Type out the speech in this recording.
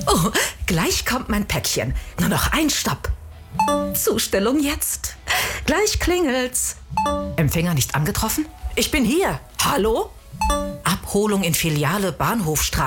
Oh, gleich kommt mein Päckchen. Nur noch ein Stopp. Zustellung jetzt. Gleich klingelt's. Empfänger nicht angetroffen? Ich bin hier. Hallo? Abholung in Filiale Bahnhofstraße.